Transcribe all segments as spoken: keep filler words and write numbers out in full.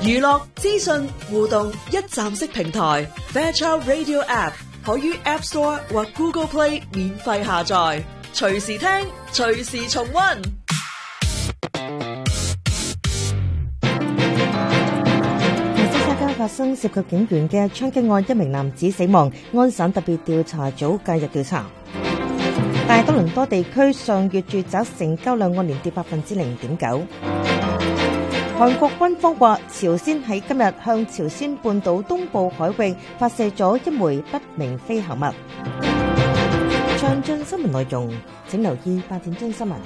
娛樂、資訊、互動一站式平台 Fairchild Radio App 可於 App Store 或 Google Play 免費下載，隨時聽，隨時重溫。 發生涉及警員嘅槍擊案，一名男子死亡，安省特別調查組介入調查。大多倫多地區上月住宅成交量按年跌百分之零點九。韓國軍方話，朝鮮喺今日向朝鮮半島東部海域發射咗一枚不明飛行物。詳盡新聞內容，請留意八點鐘新聞。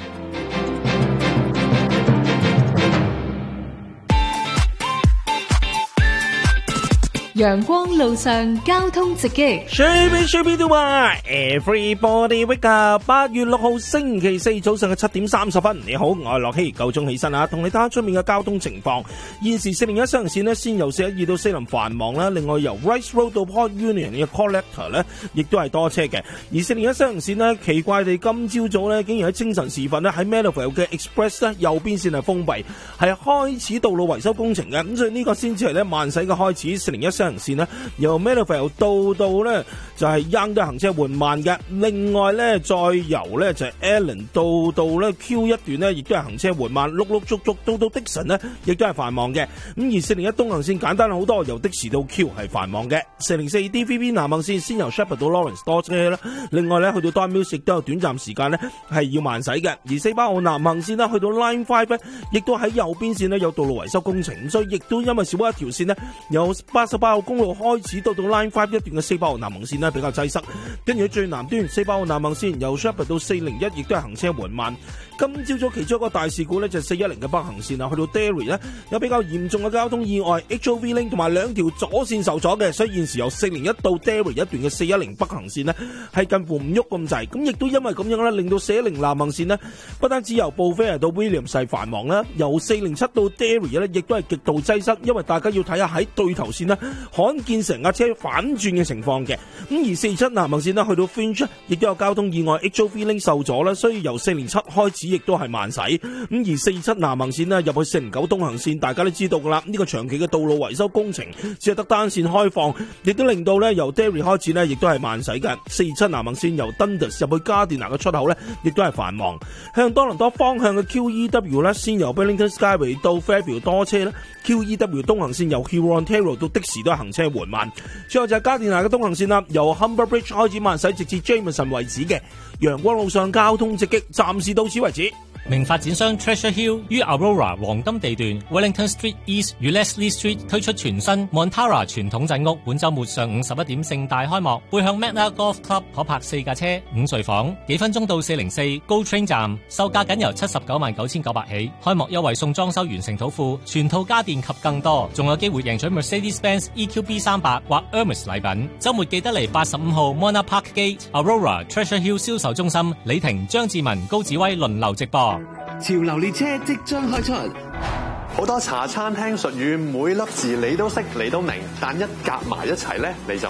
陽光路上交通直擊 Shooby Shooby Doo 啊 Everybody wake up！ 八月六號星期四早上嘅七點三十分，你好，我係樂希，夠鐘起身啊，同你睇下出面嘅交通情況。現時四零一雙行線呢，先由四一二到四林繁忙啦，另外由 Rice Road 到 Port Union 嘅 Collector 呢，亦都係多車嘅。而四零一雙行線呢，奇怪地今朝早呢，竟然喺清晨時分呢，喺 Melville 嘅 Express 呢，右邊線係封閉，係開始道路維修工程嘅，咁所以呢個先至係呢慢駛嘅開始。四零一雙行線呢，由 Melville 到到呢就係 Yonge 都行車緩慢嘅，另外呢再由呢就係 Allen 到到呢 Q 一段呢亦都係行車緩慢，陸陸續續到到 Dixon 呢亦都係繁忙嘅。咁而四零一東行線簡單好多，由的士到 Q 係繁忙嘅。四零四 D V B 南行線先由 Sheppard 到 Lawrence 多車啦，另外呢去到 Don Mills 亦都有短暫時間呢係要慢駛嘅。而四巴澳南行線呢去到 Line 五呢亦都喺右邊線呢有道路維修工程，所以亦都因為少一條線呢由八十八號公路開始到到 Line 五一段嘅四巴澳南行線呢比較擠塞，跟住喺最南端四巴澳南行線由 Sheppard 到四零一亦都係行車緩慢。今朝早其中一個大事故呢就係四一零嘅北行線啊，去到 Derry 呢有比較嚴重嘅交通意外 ，H O V Link 同埋兩條左線受阻嘅，所以現時由四零一到 Derry 一段嘅四一零北行線呢係近乎唔喐咁滯，咁亦都因為咁樣呢令到四一零南行線呢不單止由布菲爾到 Williams 係繁忙啦，由四零七到 Derry 呢亦都係極度擠塞，因為大家要睇下喺對頭線呢罕見成架車反轉嘅情況嘅。咁而四七南行線呢去到 Finch 亦都有交通意外 ，H O V Link 受阻啦，所以由四零七開始亦都係慢駛。咁而四七南行線呢入去四零九東行線，大家都知道噶啦，呢、這個長期嘅道路維修工程只係得單線開放，亦都令到呢由 Derry 開始呢亦都係慢駛嘅。四七南行線由 Dundas 入去加甸拿嘅出口呢亦都係繁忙。向多倫多方向嘅 Q E W 呢先由 Burlington Skyway 到 Fairview 多車啦 ，Q E W 東行線由 Hurontario 到的士都係行車緩慢。最後就係加甸拿嘅東行線啦，由 Humber Bridge 開始慢駛，直至 Jameson 為止嘅。陽光路上交通直擊，暫時到此為止。 名發展商 Treasure Hill 於 Aurora 黃金地段 Wellington Street East 與 Leslie Street 推出全新 Montara 傳統鎮屋，本週末上午十一點盛大開幕，背向 Magna Golf Club 可泊四架車、五睡房，幾分鐘到四零四 GO Train 站，售價僅由七十九萬九千九百起，開幕優惠送裝修完成土庫、全套家電及更多，仲有機會贏取 Mercedes-Benz E Q B 三百或 Hermes 禮品。週末記得嚟八十五號 Mona Park Gate Aurora Treasure Hill 銷售中心，李婷、張志文、高志威輪流直播。 潮流列車即將開出，好多茶餐廳術語每粒字你都識你都明，但一夾埋一齊呢，你就